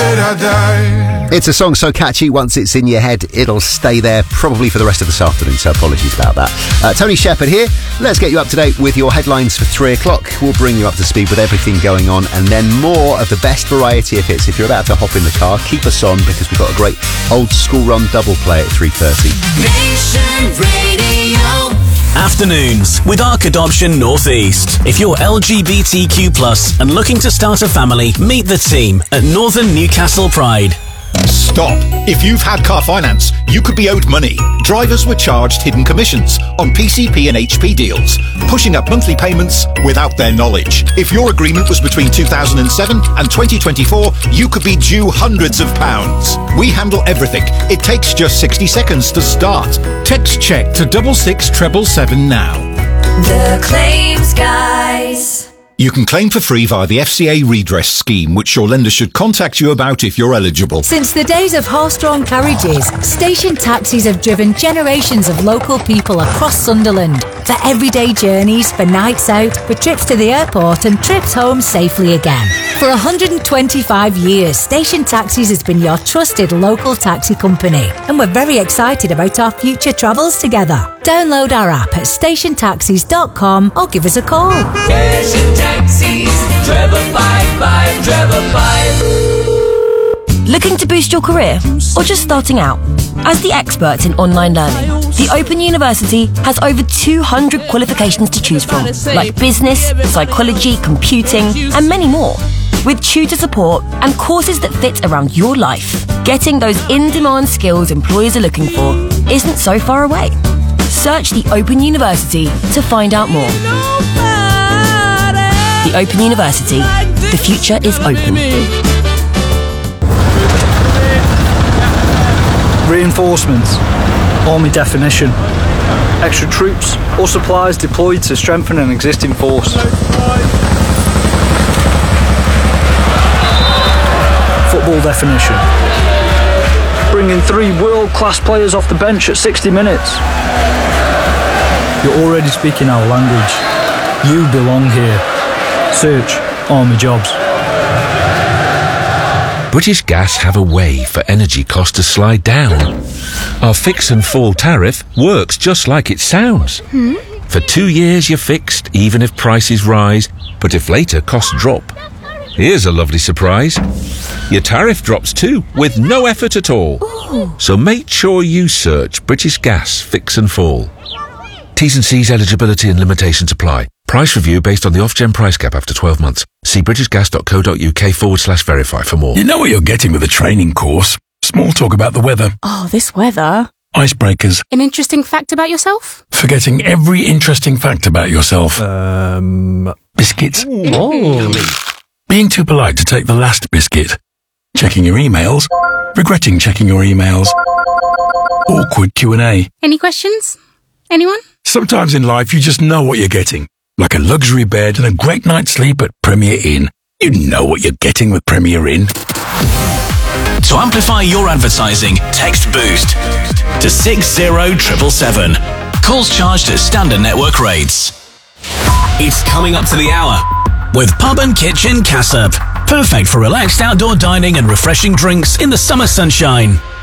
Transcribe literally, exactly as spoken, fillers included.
It's a song so catchy, once it's in your head, it'll stay there probably for the rest of this afternoon, so apologies about that. Uh, Tony Shepherd here. Let's get you up to date with your headlines for three o'clock. We'll bring you up to speed with everything going on, and then more of the best variety of hits. If you're about to hop in the car, keep us on, because we've got a great old school run double play at three thirty. Nation Radio. Afternoons with Arc Adoption Northeast. If you're L G B T Q plus and looking to start a family, meet the team at Northern Newcastle Pride. Stop. If you've had car finance, you could be owed money. Drivers were charged hidden commissions on P C P and H P deals, pushing up monthly payments without their knowledge. If your agreement was between two thousand seven and twenty twenty-four, you could be due hundreds of pounds. We handle everything. It takes just sixty seconds to start. Text check to double six treble seven now. The Claims Guys. You can claim for free via the F C A redress scheme, which your lender should contact you about if you're eligible. Since the days of horse-drawn carriages, station taxis have driven generations of local people across Sunderland for everyday journeys, for nights out, for trips to the airport and trips home safely again. For one hundred twenty-five years, Station Taxis has been your trusted local taxi company, and we're very excited about our future travels together. Download our app at station taxis dot com or give us a call. Station Taxis, Trevor five five, Trevor five. Looking to boost your career or just starting out? As the experts in online learning, the Open University has over two hundred qualifications to choose from, like business, psychology, computing, and many more. With tutor support and courses that fit around your life, getting those in-demand skills employers are looking for isn't so far away. Search the Open University to find out more. The Open University. The future is open. Reinforcements. Army definition. Extra troops or supplies deployed to strengthen an existing force. Football definition. Bringing three world-class players off the bench at sixty minutes. You're already speaking our language. You belong here. Search Army Jobs. British Gas have a way for energy costs to slide down. Our fix and fall tariff works just like it sounds. Hmm? For two years you're fixed, even if prices rise, but if later costs drop. Here's a lovely surprise. Your tariff drops too, with no effort at all. Ooh. So make sure you search British Gas Fix and Fall. T's and C's, eligibility and limitations apply. Price review based on the off-gen price cap after twelve months. See britishgas.co.uk forward slash verify for more. You know what you're getting with a training course. Small talk about the weather. Oh, this weather. Icebreakers. An interesting fact about yourself? Forgetting every interesting fact about yourself. Um... Biscuits. Oh. Being too polite to take the last biscuit. Checking your emails. Regretting checking your emails. Awkward Q and A. Any questions? Anyone? Sometimes in life you just know what you're getting. Like a luxury bed and a great night's sleep at Premier Inn. You know what you're getting with Premier Inn. To amplify your advertising, text BOOST to six zero seven seven seven. Calls charged at standard network rates. It's coming up to the hour with Pub and Kitchen Cassop. Perfect for relaxed outdoor dining and refreshing drinks in the summer sunshine.